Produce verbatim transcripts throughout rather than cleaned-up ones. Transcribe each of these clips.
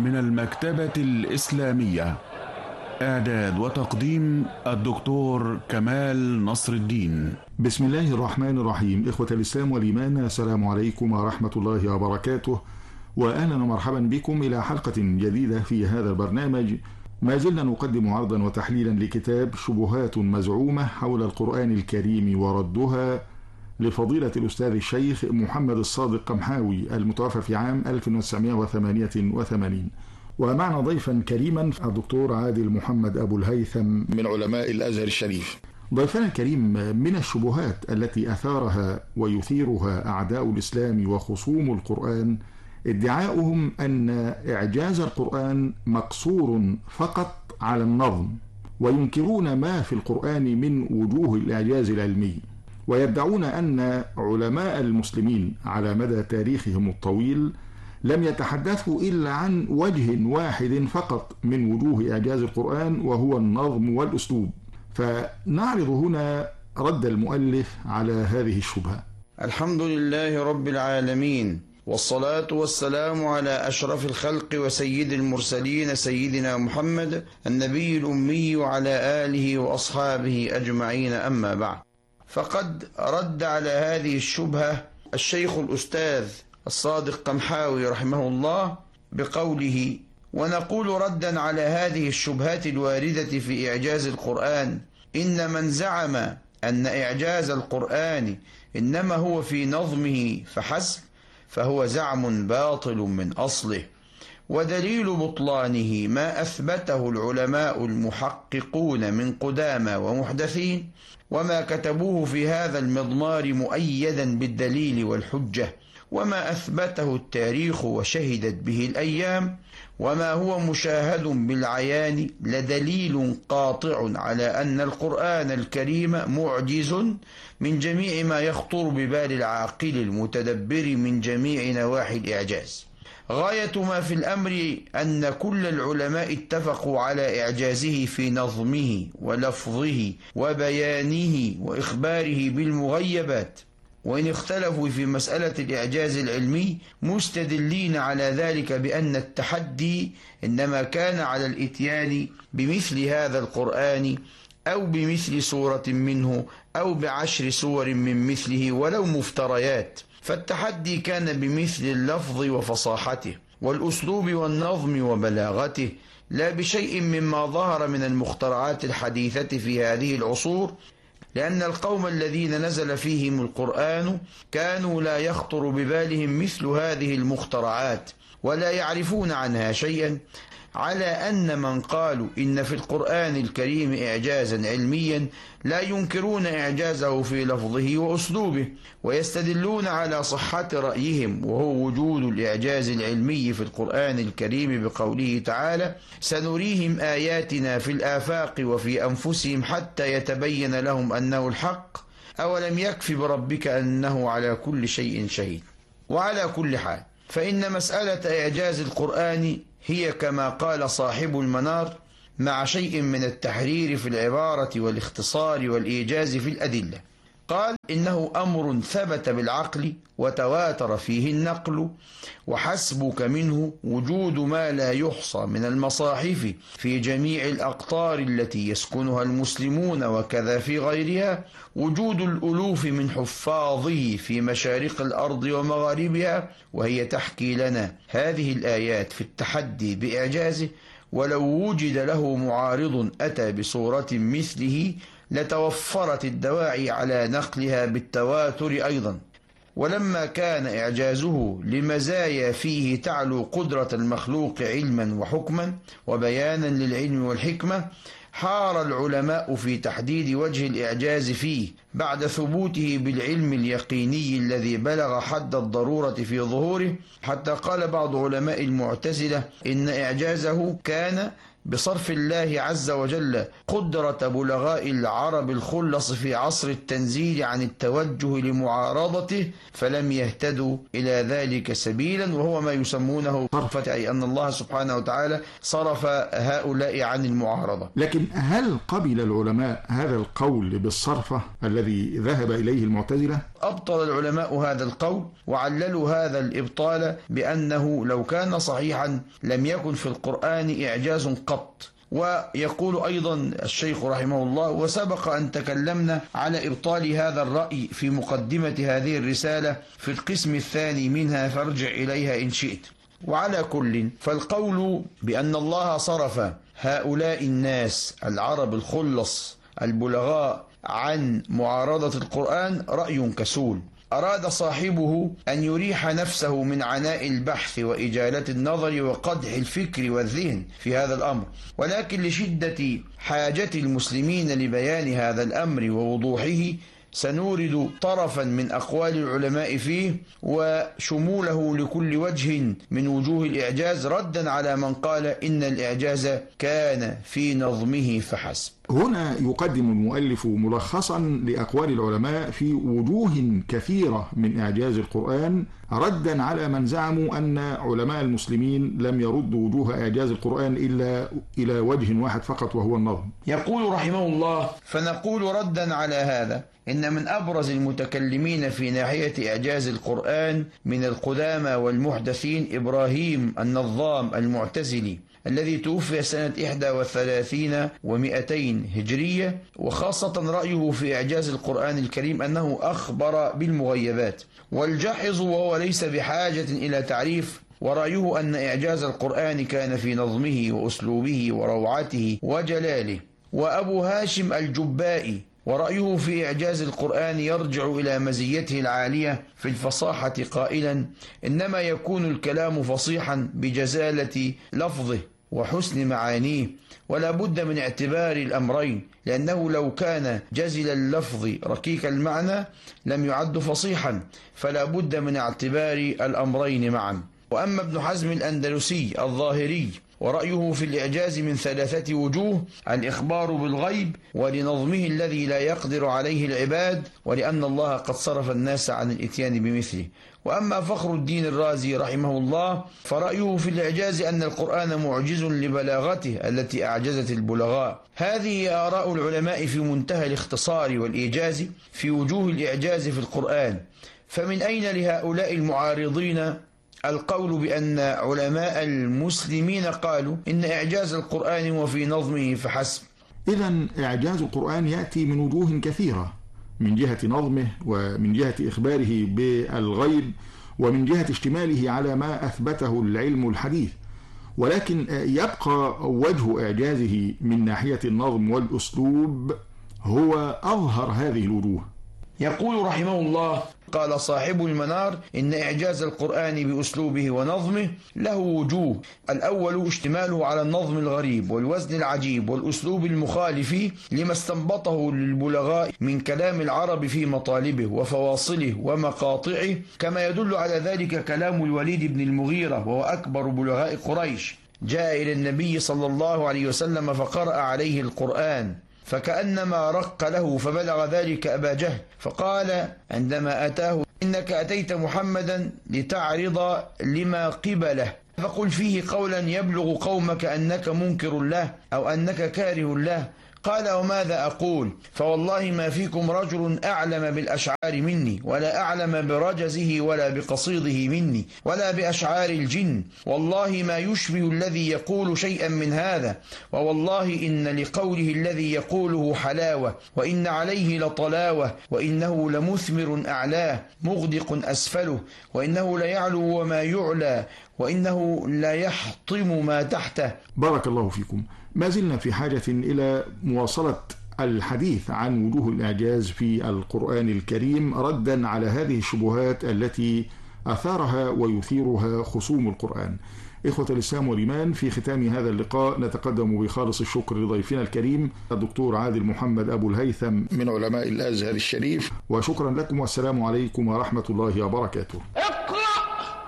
من المكتبة الإسلامية. إعداد وتقديم الدكتور كمال نصر الدين. بسم الله الرحمن الرحيم. إخوة الإسلام والإيمان، السلام عليكم ورحمة الله وبركاته، وأهلا ومرحبا بكم إلى حلقة جديدة في هذا البرنامج. ما زلنا نقدم عرضا وتحليلا لكتاب شبهات مزعومة حول القرآن الكريم وردها لفضيلة الأستاذ الشيخ محمد الصادق قمحاوي المتوفى في عام ألف وتسعمائة وثمانية وثمانين. ومعنا ضيفا كريما الدكتور عادل محمد أبو الهيثم من علماء الأزهر الشريف. ضيفنا الكريم، من الشبهات التي أثارها ويثيرها أعداء الإسلام وخصوم القرآن ادعاؤهم أن إعجاز القرآن مقصور فقط على النظم، وينكرون ما في القرآن من وجوه الإعجاز العلمي، ويدعون أن علماء المسلمين على مدى تاريخهم الطويل لم يتحدثوا إلا عن وجه واحد فقط من وجوه إعجاز القرآن، وهو النظم والأسلوب. فنعرض هنا رد المؤلف على هذه الشبهة. الحمد لله رب العالمين، والصلاة والسلام على أشرف الخلق وسيد المرسلين سيدنا محمد النبي الأمي وعلى آله وأصحابه أجمعين، أما بعد. فقد رد على هذه الشبهة الشيخ الأستاذ الصادق قمحاوي رحمه الله بقوله: ونقول ردا على هذه الشبهات الواردة في إعجاز القرآن: إن من زعم أن إعجاز القرآن إنما هو في نظمه فحسب فهو زعم باطل من أصله، ودليل بطلانه ما أثبته العلماء المحققون من قدامى ومحدثين، وما كتبوه في هذا المضمار مؤيدا بالدليل والحجة، وما أثبته التاريخ وشهدت به الأيام، وما هو مشاهد بالعيان، لدليل قاطع على أن القرآن الكريم معجز من جميع ما يخطر ببال العاقل المتدبر من جميع نواحي الإعجاز. غاية ما في الأمر أن كل العلماء اتفقوا على إعجازه في نظمه ولفظه وبيانه وإخباره بالمغيبات، وإن اختلفوا في مسألة الإعجاز العلمي مستدلين على ذلك بأن التحدي إنما كان على الإتيان بمثل هذا القرآن أو بمثل سورة منه أو بعشر سور من مثله ولو مفتريات. فالتحدي كان بمثل اللفظ وفصاحته والأسلوب والنظم وبلاغته، لا بشيء مما ظهر من المخترعات الحديثة في هذه العصور، لأن القوم الذين نزل فيهم القرآن كانوا لا يخطر ببالهم مثل هذه المخترعات ولا يعرفون عنها شيئا، على أن من قالوا إن في القرآن الكريم إعجازا علميا لا ينكرون إعجازه في لفظه وأسلوبه، ويستدلون على صحة رأيهم وهو وجود الإعجاز العلمي في القرآن الكريم بقوله تعالى: سنريهم آياتنا في الآفاق وفي أنفسهم حتى يتبين لهم أنه الحق أولم يكف بربك أنه على كل شيء شهيد. وعلى كل حال فإن مسألة إعجاز القرآن هي كما قال صاحب المنار مع شيء من التحرير في العبارة والاختصار والإيجاز في الأدلة. قال: إنه أمر ثبت بالعقل وتواتر فيه النقل، وحسبك منه وجود ما لا يحصى من المصاحف في جميع الأقطار التي يسكنها المسلمون وكذا في غيرها، وجود الألوف من حفاظه في مشارق الأرض ومغاربها، وهي تحكي لنا هذه الآيات في التحدي بإعجازه، ولو وجد له معارض أتى بصورة مثله لتوفرت الدواعي على نقلها بالتواتر أيضا. ولما كان إعجازه لمزايا فيه تعلو قدرة المخلوق علما وحكما وبيانا للعلم والحكمة، حار العلماء في تحديد وجه الإعجاز فيه بعد ثبوته بالعلم اليقيني الذي بلغ حد الضرورة في ظهوره، حتى قال بعض علماء المعتزلة إن إعجازه كان بصرف الله عز وجل قدرة بلغاء العرب الخلص في عصر التنزيل عن التوجه لمعارضته، فلم يهتدوا إلى ذلك سبيلا، وهو ما يسمونه صرفة، أي أن الله سبحانه وتعالى صرف هؤلاء عن المعارضة. لكن هل قبل العلماء هذا القول بالصرفة الذي الذي ذهب إليه المعتزلة؟ أبطل العلماء هذا القول وعللوا هذا الإبطال بأنه لو كان صحيحا لم يكن في القرآن إعجاز قط. ويقول أيضا الشيخ رحمه الله: وسبق أن تكلمنا على إبطال هذا الرأي في مقدمة هذه الرسالة في القسم الثاني منها، فارجع إليها إن شئت. وعلى كل، فالقول بأن الله صرف هؤلاء الناس العرب الخلص البلغاء عن معارضة القرآن رأي كسول. أراد صاحبه أن يريح نفسه من عناء البحث وإجالة النظر وقدح الفكر والذهن في هذا الأمر، ولكن لشدة حاجة المسلمين لبيان هذا الأمر ووضوحه سنورد طرفا من أقوال العلماء فيه وشموله لكل وجه من وجوه الإعجاز، ردا على من قال إن الإعجاز كان في نظمه فحسب. هنا يقدم المؤلف ملخصا لأقوال العلماء في وجوه كثيرة من إعجاز القرآن، ردا على من زعموا أن علماء المسلمين لم يردوا وجوه إعجاز القرآن إلا إلى وجه واحد فقط وهو النظم. يقول رحمه الله: فنقول ردا على هذا إن من أبرز المتكلمين في ناحية إعجاز القرآن من القدامى والمحدثين إبراهيم النظام المعتزلي الذي توفي سنة إحدى وثلاثين ومئتين هجرية، وخاصة رأيه في إعجاز القرآن الكريم أنه أخبر بالمغيبات، والجاحظ وهو ليس بحاجة إلى تعريف ورأيه أن إعجاز القرآن كان في نظمه وأسلوبه وروعته وجلاله. وأبو هاشم الجبائي ورأيه في إعجاز القرآن يرجع إلى مزيته العالية في الفصاحة قائلا: إنما يكون الكلام فصيحا بجزالة لفظه وحسن معانيه، ولا بد من اعتبار الأمرين، لأنه لو كان جزل اللفظ ركيك المعنى لم يعد فصيحا، فلا بد من اعتبار الأمرين معا. وأما ابن حزم الأندلسي الظاهري ورأيه في الإعجاز من ثلاثة وجوه: الإخبار بالغيب، ولنظمه الذي لا يقدر عليه العباد، ولأن الله قد صرف الناس عن الإتيان بمثله. وأما فخر الدين الرازي رحمه الله فرأيه في الإعجاز أن القرآن معجز لبلاغته التي أعجزت البلغاء. هذه آراء العلماء في منتهى الاختصار والإيجاز في وجوه الإعجاز في القرآن. فمن أين لهؤلاء المعارضين القول بأن علماء المسلمين قالوا إن إعجاز القرآن وفي نظمه فحسب؟ إذن إعجاز القرآن يأتي من وجوه كثيرة، من جهة نظمه، ومن جهة إخباره بالغيب، ومن جهة اشتماله على ما أثبته العلم الحديث، ولكن يبقى وجه إعجازه من ناحية النظم والأسلوب هو أظهر هذه الوجوه. يقول رحمه الله: قال صاحب المنار: إن إعجاز القرآن بأسلوبه ونظمه له وجوه. الأول اشتماله على النظم الغريب والوزن العجيب والأسلوب المخالف لما استنبطه للبلغاء من كلام العرب في مطالبه وفواصله ومقاطعه، كما يدل على ذلك كلام الوليد بن المغيرة وهو أكبر بلغاء قريش، جاء إلى النبي صلى الله عليه وسلم فقرأ عليه القرآن فكأنما رق له، فبلغ ذلك أبا جهل فقال عندما أتاه: إنك أتيت محمدا لتعرض لما قبله، فقل فيه قولا يبلغ قومك أنك منكر له أو أنك كاره له. قال: وماذا أقول؟ فوالله ما فيكم رجل أعلم بالأشعار مني، ولا أعلم برجزه ولا بقصيده مني، ولا بأشعار الجن، والله ما يشبه الذي يقول شيئا من هذا، ووالله إن لقوله الذي يقوله حلاوة، وإن عليه لطلاوة، وإنه لمثمر أعلاه مغدق أسفله، وإنه ليعلو وما يعلى، وإنه لا يحطم ما تحته. بارك الله فيكم. ما زلنا في حاجة إلى مواصلة الحديث عن وجوه الإعجاز في القرآن الكريم، ردا على هذه الشبهات التي أثارها ويثيرها خصوم القرآن. إخوة الإسلام والإيمان، في ختام هذا اللقاء نتقدم بخالص الشكر لضيفنا الكريم الدكتور عادل محمد أبو الهيثم من علماء الأزهر الشريف، وشكرا لكم والسلام عليكم ورحمة الله وبركاته. اقرأ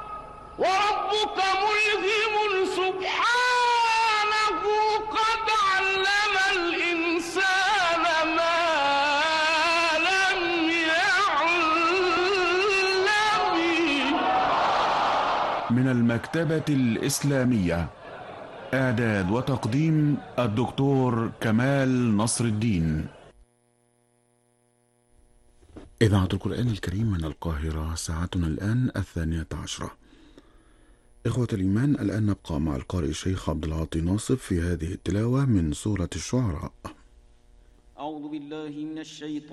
وربك ملهم سبحانه قد علم الإنسان ما لم يعلم. من المكتبة الإسلامية، إعداد وتقديم الدكتور كمال نصر الدين. إذاعة القرآن الكريم من القاهرة، ساعتنا الآن الثانية عشرة. إخوة الإيمان، الآن نبقى مع القارئ الشيخ عبد العاطي ناصف في هذه التلاوة من سورة الشعراء. أعوذ بالله من الشيطان